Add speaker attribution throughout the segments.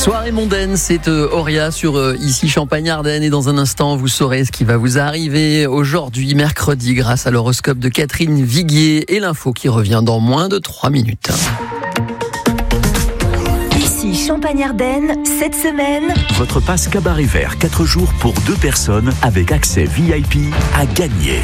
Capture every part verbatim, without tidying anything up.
Speaker 1: Soirée mondaine, c'est euh, Auria sur euh, ici Champagne-Ardenne et dans un instant vous saurez ce qui va vous arriver aujourd'hui mercredi grâce à l'horoscope de Catherine Viguier et l'info qui revient dans moins de trois minutes.
Speaker 2: Ici Champagne-Ardenne, cette semaine,
Speaker 3: votre passe cabaret vert quatre jours pour deux personnes avec accès V I P à gagner.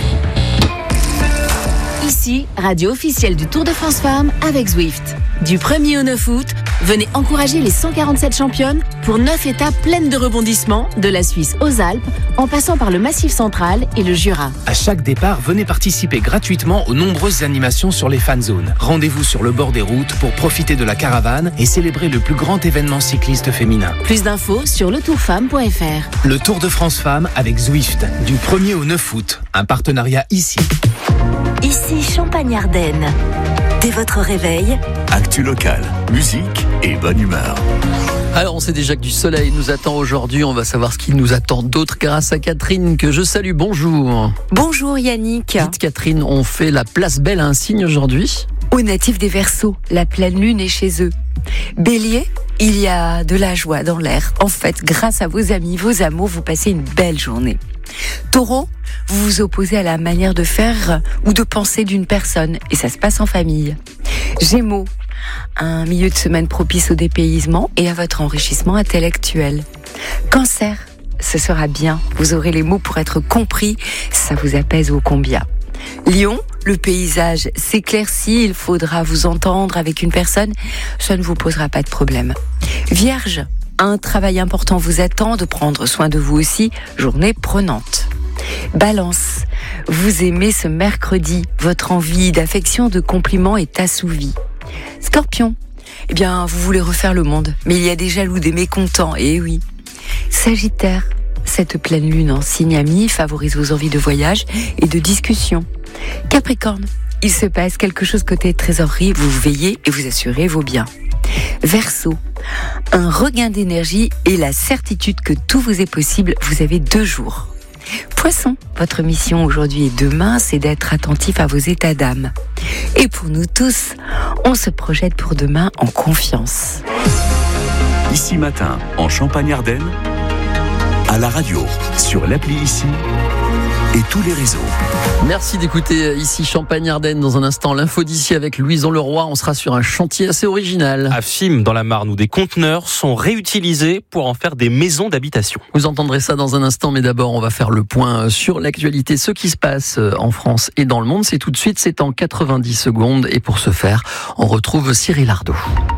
Speaker 4: Ici, radio officielle du Tour de France Femmes avec Zwift. Du premier au neuf août, venez encourager les cent quarante-sept championnes pour neuf étapes pleines de rebondissements, de la Suisse aux Alpes, en passant par le Massif central et le Jura.
Speaker 5: À chaque départ, venez participer gratuitement aux nombreuses animations sur les fan zones. Rendez-vous sur le bord des routes pour profiter de la caravane et célébrer le plus grand événement cycliste féminin.
Speaker 4: Plus d'infos sur le tour femme point f r.
Speaker 5: Le Tour de France Femmes avec Zwift, du premier au neuf août. Un partenariat ici.
Speaker 2: Ici Champagne-Ardenne. Dès votre réveil,
Speaker 3: Actu locale, musique et bonne humeur.
Speaker 1: Alors on sait déjà que du soleil nous attend aujourd'hui, on va savoir ce qui nous attend d'autre grâce à Catherine que je salue, bonjour.
Speaker 6: Bonjour Yannick.
Speaker 1: Dites Catherine, on fait la place belle à un signe aujourd'hui ?
Speaker 6: Aux natifs des Verseaux, la pleine lune est chez eux. Bélier, il y a de la joie dans l'air. En fait, grâce à vos amis, vos amours, vous passez une belle journée. Taureau, vous vous opposez à la manière de faire ou de penser d'une personne et ça se passe en famille. Gémeaux, un milieu de semaine propice au dépaysement et à votre enrichissement intellectuel. Cancer, ce sera bien, vous aurez les mots pour être compris, ça vous apaise ô combien. Lion, le paysage s'éclaircit, il faudra vous entendre avec une personne, ça ne vous posera pas de problème. Vierge, un travail important vous attend, de prendre soin de vous aussi, journée prenante. Balance, vous aimez ce mercredi, votre envie d'affection, de compliments est assouvie. Scorpion, eh bien vous voulez refaire le monde, mais il y a des jaloux, des mécontents, et oui. Sagittaire, cette pleine lune en signe ami favorise vos envies de voyage et de discussion. Capricorne, il se passe quelque chose côté trésorerie, vous veillez et vous assurez vos biens. Verseau, un regain d'énergie et la certitude que tout vous est possible, vous avez deux jours. Poisson, votre mission aujourd'hui et demain, c'est d'être attentif à vos états d'âme. Et pour nous tous, on se projette pour demain en confiance.
Speaker 3: Ici matin, en Champagne-Ardenne, à la radio, sur l'appli Ici et tous les réseaux.
Speaker 1: Merci d'écouter ici Champagne-Ardenne. Dans un instant, l'info d'ici avec Louison Leroy. On sera sur un chantier assez original.
Speaker 7: À Fismes, dans la Marne, où des conteneurs sont réutilisés pour en faire des maisons d'habitation.
Speaker 1: Vous entendrez ça dans un instant, mais d'abord, on va faire le point sur l'actualité, ce qui se passe en France et dans le monde. C'est tout de suite, c'est en quatre-vingt-dix secondes. Et pour ce faire, on retrouve Cyril Ardo.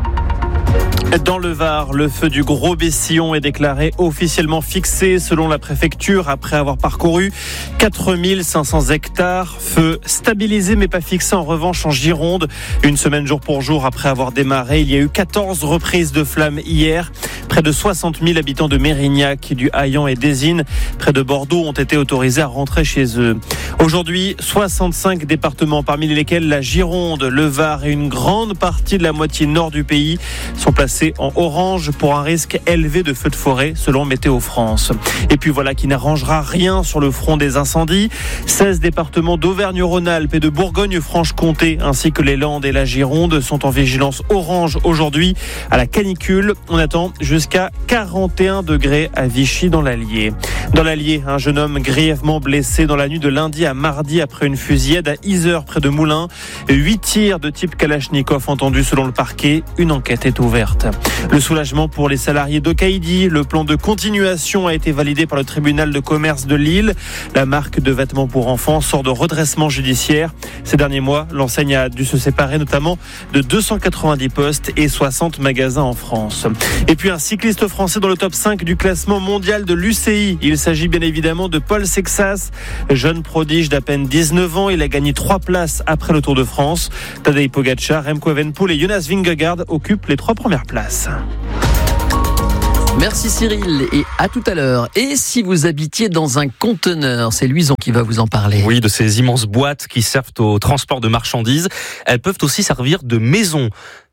Speaker 8: Dans le Var, le feu du Gros Bessillon est déclaré officiellement fixé selon la préfecture après avoir parcouru quatre mille cinq cents hectares. Feu stabilisé mais pas fixé en revanche en Gironde. Une semaine jour pour jour après avoir démarré, il y a eu quatorze reprises de flammes hier. Près de soixante mille habitants de Mérignac, du Haillan et d'Ésine, près de Bordeaux, ont été autorisés à rentrer chez eux. Aujourd'hui, soixante-cinq départements, parmi lesquels la Gironde, le Var et une grande partie de la moitié nord du pays sont placés en orange pour un risque élevé de feux de forêt, selon Météo France. Et puis voilà qui n'arrangera rien sur le front des incendies. seize départements d'Auvergne-Rhône-Alpes et de Bourgogne-Franche-Comté, ainsi que les Landes et la Gironde, sont en vigilance orange aujourd'hui à la canicule. On attend jusqu'à quarante et un degrés à Vichy dans l'Allier. Dans l'Allier, un jeune homme grièvement blessé dans la nuit de lundi à mardi après une fusillade à Yzeure près de Moulins. Huit tirs de type Kalachnikov entendus selon le parquet. Une enquête est ouverte. Le soulagement pour les salariés d'Okaïdi. Le plan de continuation a été validé par le tribunal de commerce de Lille. La marque de vêtements pour enfants sort de redressement judiciaire. Ces derniers mois, l'enseigne a dû se séparer notamment de deux cent quatre-vingt-dix postes et soixante magasins en France. Et puis un cycliste français dans le top cinq du classement mondial de l'U C I. Il s'agit bien évidemment de Paul Sexas, jeune prodige d'à peine dix-neuf ans. Il a gagné trois places après le Tour de France. Tadej Pogačar, Remco Evenepoel et Jonas Vingegaard occupent les trois premières places.
Speaker 1: Merci Cyril et à tout à l'heure. Et si vous habitiez dans un conteneur, c'est Louison qui va vous en parler.
Speaker 7: Oui, de ces immenses boîtes qui servent au transport de marchandises. Elles peuvent aussi servir de maison.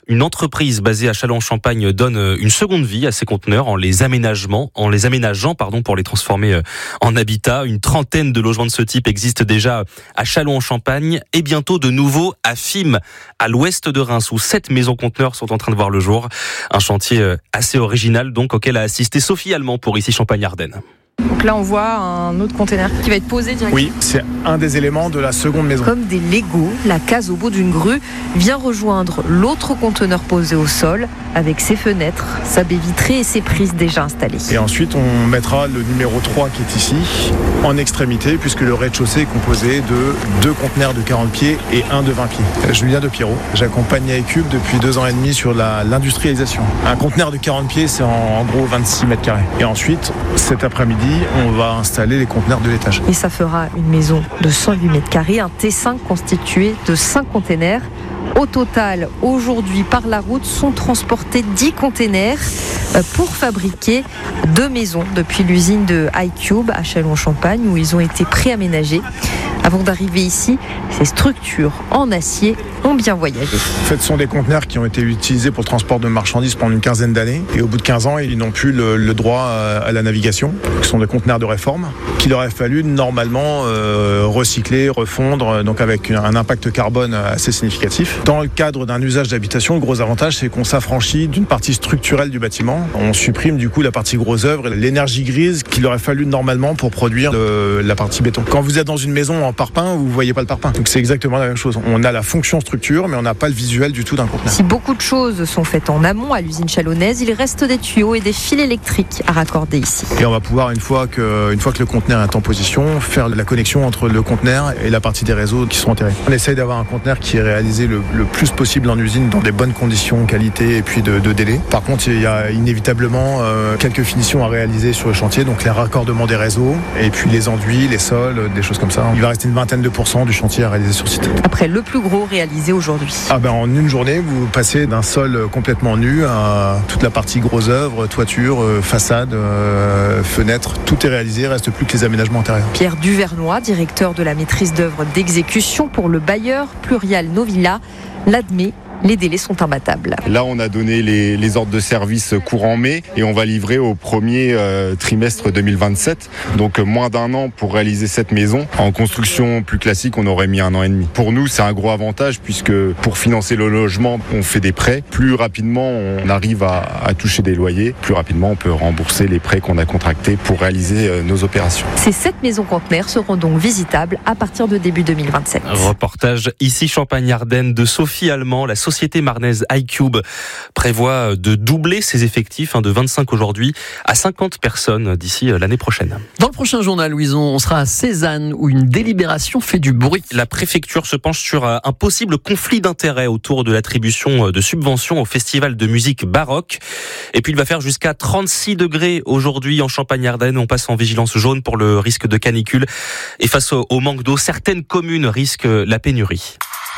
Speaker 7: Une entreprise basée à Châlons-en-Champagne donne une seconde vie à ces conteneurs en les aménagements, en les aménageant, pardon, pour les transformer en habitat. Une trentaine de logements de ce type existent déjà à Châlons-en-Champagne et bientôt de nouveau à Fismes, à l'ouest de Reims, où sept maisons conteneurs sont en train de voir le jour. Un chantier assez original, donc, auquel a assisté Sophie Allemand pour ici Champagne-Ardenne.
Speaker 9: Donc là on voit un autre container qui va être posé directement.
Speaker 10: Oui, c'est un des éléments de la seconde maison.
Speaker 9: Comme des Legos, la case au bout d'une grue vient rejoindre l'autre conteneur posé au sol avec ses fenêtres, sa baie vitrée et ses prises déjà installées.
Speaker 10: Et ensuite on mettra le numéro trois qui est ici en extrémité puisque le rez-de-chaussée est composé de deux conteneurs de quarante pieds et un de vingt pieds. Julien de Pierrot, j'accompagne iCube depuis deux ans et demi sur la, l'industrialisation. Un conteneur de quarante pieds c'est en, en gros vingt-six mètres carrés. Et ensuite cet après-midi on va installer les conteneurs de l'étage.
Speaker 9: Et ça fera une maison de cent huit mètres carrés, un T cinq constitué de cinq containers. Au total, aujourd'hui, par la route, sont transportés dix containers pour fabriquer deux maisons depuis l'usine de iCube à Châlons-en-Champagne où ils ont été préaménagés. Avant d'arriver ici, ces structures en acier ont bien voyagé.
Speaker 10: En fait, ce sont des conteneurs qui ont été utilisés pour le transport de marchandises pendant une quinzaine d'années. Et au bout de quinze ans, ils n'ont plus le, le droit à la navigation. Ce sont des conteneurs de réforme qu'il aurait fallu normalement euh, recycler, refondre, donc avec un impact carbone assez significatif. Dans le cadre d'un usage d'habitation, le gros avantage, c'est qu'on s'affranchit d'une partie structurelle du bâtiment. On supprime du coup la partie gros œuvre, l'énergie grise qu'il aurait fallu normalement pour produire le, la partie béton. Quand vous êtes dans une maison en parpaing, vous ne voyez pas le parpaing. Donc c'est exactement la même chose. On a la fonction structure, mais on n'a pas le visuel du tout d'un conteneur.
Speaker 9: Si beaucoup de choses sont faites en amont à l'usine chalonnaise, il reste des tuyaux et des fils électriques à raccorder ici.
Speaker 10: Et on va pouvoir, une fois que, une fois que le conteneur est en position, faire la connexion entre le conteneur et la partie des réseaux qui sont enterrés. On essaye d'avoir un conteneur qui est réalisé le, le plus possible en usine dans des bonnes conditions, qualité et puis de, de délai. Par contre, il y a inévitablement euh, quelques finitions à réaliser sur le chantier, donc les raccordements des réseaux et puis les enduits, les sols, des choses comme ça. Il va rester une vingtaine de pourcents du chantier à réaliser sur site.
Speaker 9: Après le plus gros réalisé aujourd'hui.
Speaker 10: Ah ben en une journée, vous passez d'un sol complètement nu à toute la partie gros œuvre, toiture, façade, euh, fenêtre, tout est réalisé, il reste plus que les aménagements intérieurs.
Speaker 9: Pierre Duvernois, directeur de la maîtrise d'œuvre d'exécution pour le bailleur Plurial Novilla, l'admet. Les délais sont imbattables.
Speaker 11: Là, on a donné les, les ordres de service courant mai et on va livrer au premier euh, trimestre deux mille vingt-sept. Donc moins d'un an pour réaliser cette maison. En construction plus classique, on aurait mis un an et demi. Pour nous, c'est un gros avantage puisque pour financer le logement, on fait des prêts. Plus rapidement, on arrive à, à toucher des loyers. Plus rapidement, on peut rembourser les prêts qu'on a contractés pour réaliser euh, nos opérations.
Speaker 9: Ces sept maisons conteneurs seront donc visitables à partir de début deux mille vingt-sept.
Speaker 7: Reportage ici Champagne-Ardenne de Sophie Allemand, la société marnaise iCube prévoit de doubler ses effectifs de vingt-cinq aujourd'hui à cinquante personnes d'ici l'année prochaine.
Speaker 1: Dans le prochain journal, Louison, on sera à Cézanne où une délibération fait du bruit.
Speaker 7: La préfecture se penche sur un possible conflit d'intérêts autour de l'attribution de subventions au festival de musique baroque. Et puis il va faire jusqu'à trente-six degrés aujourd'hui en Champagne-Ardenne. On passe en vigilance jaune pour le risque de canicule. Et face au manque d'eau, certaines communes risquent la pénurie.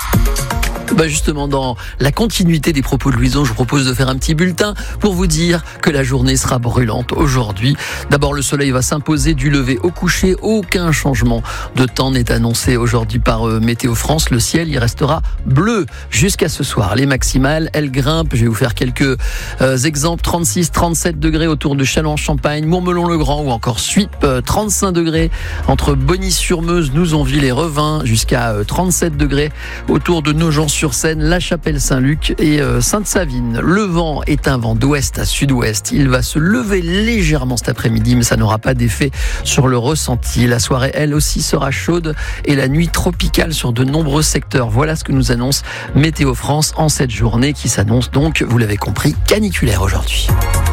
Speaker 1: Bah justement, dans la continuité des propos de Louison, je vous propose de faire un petit bulletin pour vous dire que la journée sera brûlante aujourd'hui. D'abord, le soleil va s'imposer du lever au coucher. Aucun changement de temps n'est annoncé aujourd'hui par euh, Météo France. Le ciel, il restera bleu jusqu'à ce soir. Les maximales, elles grimpent. Je vais vous faire quelques euh, exemples. trente-six, trente-sept degrés autour de Châlons-en-Champagne, Montmelon-le-Grand ou encore Suippes. Euh, trente-cinq degrés entre Bonny-sur-Meuse, Nouzonville et Revin. Jusqu'à euh, trente-sept degrés autour de Nogent-sur Seine, La Chapelle-Saint-Luc et euh, Sainte-Savine. Le vent est un vent d'ouest à sud-ouest. Il va se lever légèrement cet après-midi, mais ça n'aura pas d'effet sur le ressenti. La soirée, elle aussi, sera chaude et la nuit tropicale sur de nombreux secteurs. Voilà ce que nous annonce Météo France en cette journée qui s'annonce donc, vous l'avez compris, caniculaire aujourd'hui.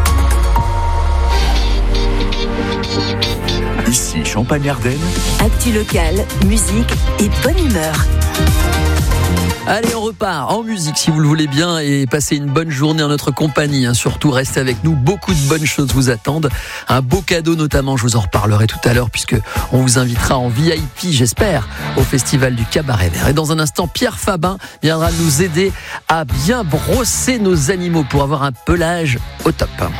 Speaker 3: Ici Champagne-Ardenne.
Speaker 2: Actu locale, musique et bonne humeur.
Speaker 1: Allez, on repart en musique si vous le voulez bien et passez une bonne journée en notre compagnie. Hein. Surtout, restez avec nous. Beaucoup de bonnes choses vous attendent. Un beau cadeau notamment, je vous en reparlerai tout à l'heure puisque on vous invitera en V I P, j'espère, au Festival du Cabaret Vert. Et dans un instant, Pierre Fabin viendra nous aider à bien brosser nos animaux pour avoir un pelage au top.